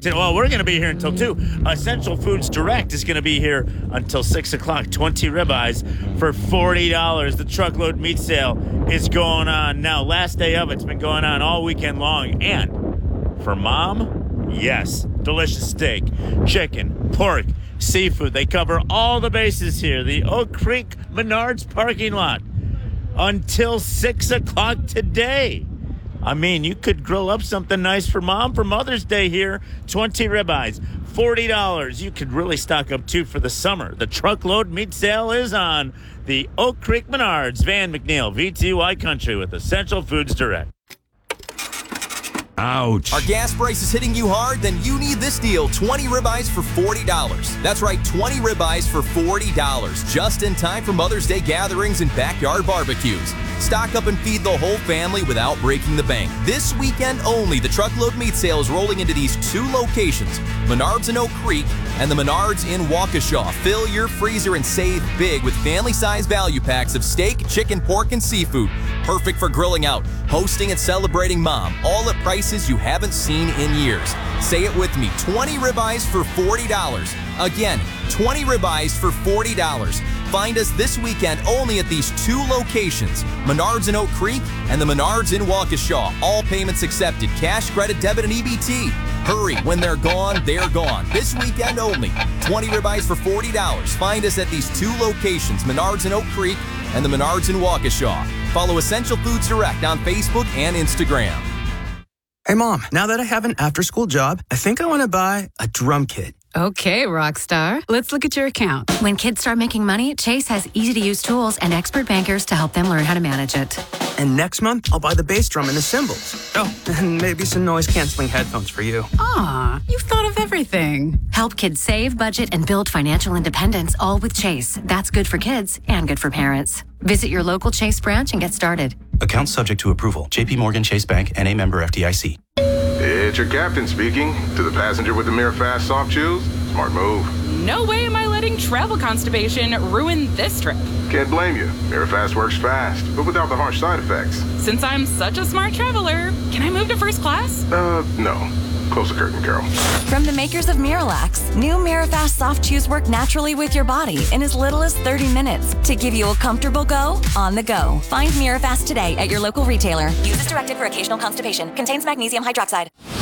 Well, we're going to be here until 2. Essential Foods Direct is going to be here until 6 o'clock. 20 ribeyes for $40. The truckload meat sale is going on now. Last day of it's been going on all weekend long. And for Mom, yes, delicious steak, chicken, pork, seafood. They cover all the bases here. The Oak Creek Menards parking lot until 6 o'clock today. I mean, you could grill up something nice for Mom for Mother's Day here. 20 ribeyes, $40. You could really stock up, too, for the summer. The truckload meat sale is on. The Oak Creek Menards, Van McNeil, VTY Country with Essential Foods Direct. Ouch. Are gas prices hitting you hard? Then you need this deal. 20 ribeyes for $40. That's right, 20 ribeyes for $40. Just in time for Mother's Day gatherings and backyard barbecues. Stock up and feed the whole family without breaking the bank. This weekend only, the truckload meat sale is rolling into these 2 locations, Menards in Oak Creek and the Menards in Waukesha. Fill your freezer and save big with family-size value packs of steak, chicken, pork, and seafood. Perfect for grilling out, hosting, and celebrating Mom. All at prices you haven't seen in years. Say it with me, 20 ribeyes for $40. Again, 20 ribeyes for $40. Find us this weekend only at these 2 locations, Menards in Oak Creek and the Menards in Waukesha. All payments accepted, cash, credit, debit, and EBT. Hurry, when they're gone, they're gone. This weekend only, 20 ribeyes for $40. Find us at these 2 locations, Menards in Oak Creek and the Menards in Waukesha. Follow Essential Foods Direct on Facebook and Instagram. Hey, Mom, now that I have an after-school job, I think I want to buy a drum kit. Okay, Rockstar. Let's look at your account. When kids start making money, Chase has easy-to-use tools and expert bankers to help them learn how to manage it. And next month, I'll buy the bass drum and the cymbals. Oh, and maybe some noise-canceling headphones for you. Aw, you've thought of everything. Help kids save, budget, and build financial independence, all with Chase. That's good for kids and good for parents. Visit your local Chase branch and get started. Account subject to approval. J.P. Morgan Chase Bank, N.A. member FDIC. It's your captain speaking. To the passenger with the Mirror Fast soft chews, smart move. No way am I letting travel constipation ruin this trip. Can't blame you. Mirror Fast works fast, but without the harsh side effects. Since I'm such a smart traveler, can I move to first class? No. Close the curtain, Carol. From the makers of Miralax, new Mirafast soft chews work naturally with your body in as little as 30 minutes to give you a comfortable go on the go. Find Mirafast today at your local retailer. Use as directed for occasional constipation. Contains magnesium hydroxide.